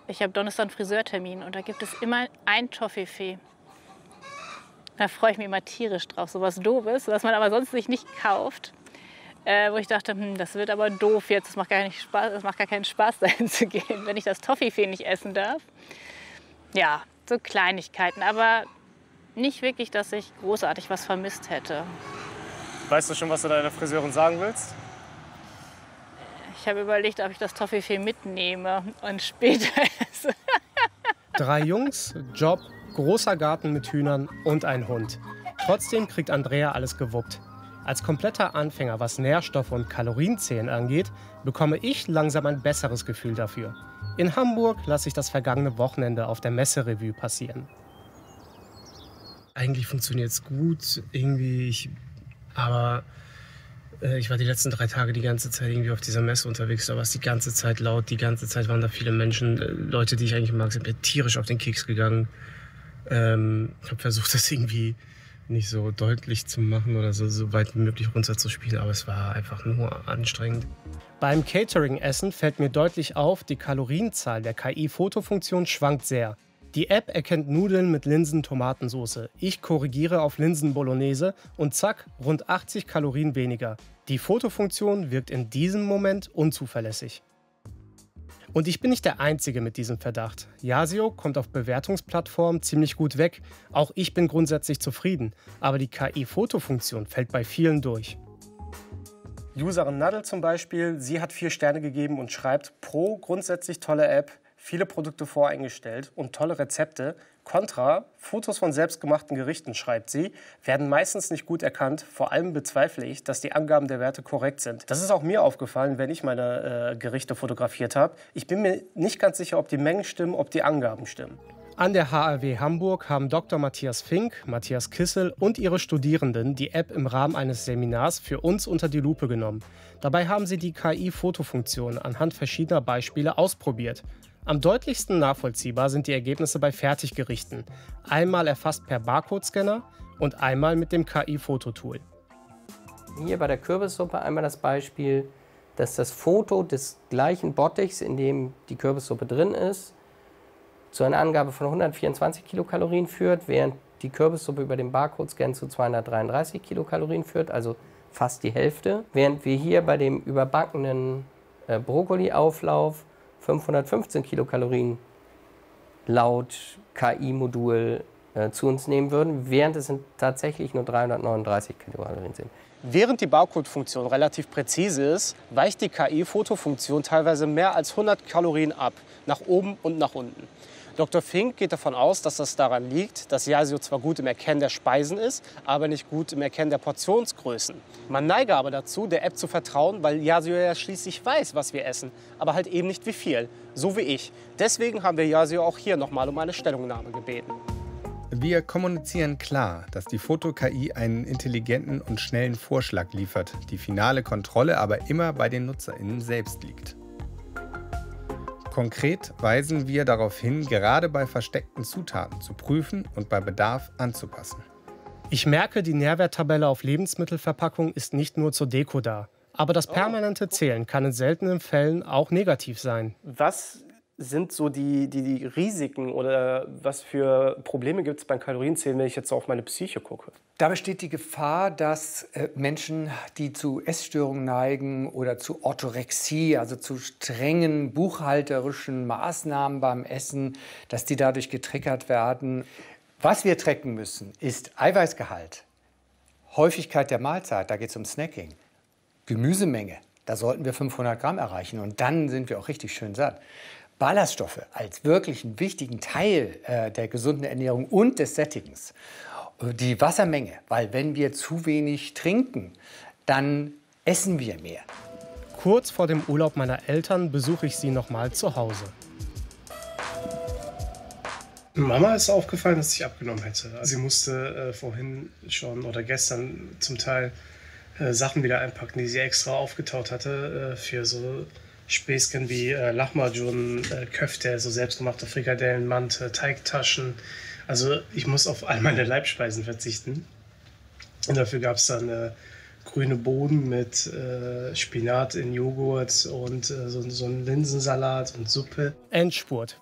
Ich habe Donnerstag einen Friseurtermin und da gibt es immer ein Toffifee. Da freue ich mich immer tierisch drauf. So was Doofes, was man aber sonst sich nicht kauft. Wo ich dachte, das wird aber doof jetzt. Das macht gar nicht Spaß, das macht gar keinen Spaß, dahin zu gehen, wenn ich das Toffifee nicht essen darf. Ja, so Kleinigkeiten, aber nicht wirklich, dass ich großartig was vermisst hätte. Weißt du schon, was du deiner Friseurin sagen willst? Ich habe überlegt, ob ich das Toffifee mitnehme und später esse. 3 Jungs, Job, großer Garten mit Hühnern und ein Hund. Trotzdem kriegt Andrea alles gewuppt. Als kompletter Anfänger, was Nährstoffe und Kalorienzählen angeht, bekomme ich langsam ein besseres Gefühl dafür. In Hamburg lasse ich das vergangene Wochenende auf der Messerevue passieren. Eigentlich funktioniert es gut, aber ich war die letzten 3 Tage die ganze Zeit irgendwie auf dieser Messe unterwegs. Da war es die ganze Zeit laut, die ganze Zeit waren da viele Menschen. Leute, die ich eigentlich mag, sind mir tierisch auf den Keks gegangen. Ich habe versucht, das irgendwie nicht so deutlich zu machen oder so weit wie möglich runterzuspielen, aber es war einfach nur anstrengend. Beim Catering-Essen fällt mir deutlich auf, die Kalorienzahl der KI-Fotofunktion schwankt sehr. Die App erkennt Nudeln mit Linsen-Tomatensoße. Ich korrigiere auf Linsen-Bolognese und zack, rund 80 Kalorien weniger. Die Fotofunktion wirkt in diesem Moment unzuverlässig. Und ich bin nicht der Einzige mit diesem Verdacht. Yasio kommt auf Bewertungsplattformen ziemlich gut weg. Auch ich bin grundsätzlich zufrieden. Aber die KI-Fotofunktion fällt bei vielen durch. Userin Nadel zum Beispiel, sie hat 4 Sterne gegeben und schreibt: Pro, grundsätzlich tolle App, viele Produkte voreingestellt und tolle Rezepte. Contra, Fotos von selbstgemachten Gerichten, schreibt sie, werden meistens nicht gut erkannt. Vor allem bezweifle ich, dass die Angaben der Werte korrekt sind. Das ist auch mir aufgefallen, wenn ich meine Gerichte fotografiert habe. Ich bin mir nicht ganz sicher, ob die Mengen stimmen, ob die Angaben stimmen. An der HRW Hamburg haben Dr. Matthias Fink, Matthias Kissel und ihre Studierenden die App im Rahmen eines Seminars für uns unter die Lupe genommen. Dabei haben sie die KI-Fotofunktion anhand verschiedener Beispiele ausprobiert. Am deutlichsten nachvollziehbar sind die Ergebnisse bei Fertiggerichten. Einmal erfasst per Barcode-Scanner und einmal mit dem KI-Fototool. Hier bei der Kürbissuppe einmal das Beispiel, dass das Foto des gleichen Bottichs, in dem die Kürbissuppe drin ist, zu einer Angabe von 124 Kilokalorien führt, während die Kürbissuppe über den Barcode-Scan zu 233 Kilokalorien führt, also fast die Hälfte. Während wir hier bei dem überbackenen Brokkoli-Auflauf 515 Kilokalorien laut KI-Modul zu uns nehmen würden, während es tatsächlich nur 339 Kilokalorien sind. Während die Barcode-Funktion relativ präzise ist, weicht die KI-Fotofunktion teilweise mehr als 100 Kalorien ab, nach oben und nach unten. Dr. Fink geht davon aus, dass das daran liegt, dass Yasio zwar gut im Erkennen der Speisen ist, aber nicht gut im Erkennen der Portionsgrößen. Man neige aber dazu, der App zu vertrauen, weil Yasio ja schließlich weiß, was wir essen, aber halt eben nicht wie viel, so wie ich. Deswegen haben wir Yasio auch hier nochmal um eine Stellungnahme gebeten. Wir kommunizieren klar, dass die Foto-KI einen intelligenten und schnellen Vorschlag liefert, die finale Kontrolle aber immer bei den NutzerInnen selbst liegt. Konkret weisen wir darauf hin, gerade bei versteckten Zutaten zu prüfen und bei Bedarf anzupassen. Ich merke, die Nährwerttabelle auf Lebensmittelverpackung ist nicht nur zur Deko da. Aber das permanente Zählen kann in seltenen Fällen auch negativ sein. Was sind so die Risiken oder was für Probleme gibt es beim Kalorienzählen, wenn ich jetzt auf meine Psyche gucke? Da besteht die Gefahr, dass Menschen, die zu Essstörungen neigen oder zu Orthorexie, also zu strengen buchhalterischen Maßnahmen beim Essen, dass die dadurch getriggert werden. Was wir tracken müssen, ist Eiweißgehalt, Häufigkeit der Mahlzeit, da geht es um Snacking, Gemüsemenge, da sollten wir 500 Gramm erreichen und dann sind wir auch richtig schön satt. Ballaststoffe als wirklich einen wichtigen Teil der gesunden Ernährung und des Sättigens. Die Wassermenge, weil wenn wir zu wenig trinken, dann essen wir mehr. Kurz vor dem Urlaub meiner Eltern besuche ich sie nochmal zu Hause. Mama ist aufgefallen, dass ich abgenommen hätte. Sie musste vorhin schon oder gestern zum Teil Sachen wieder einpacken, die sie extra aufgetaut hatte für so Späßchen wie Lahmacun, Köfte, so selbstgemachte Frikadellen, Mante, Teigtaschen. Also ich muss auf all meine Leibspeisen verzichten. Und dafür gab es dann grüne Bohnen mit Spinat in Joghurt und so einen Linsensalat und Suppe. Endspurt.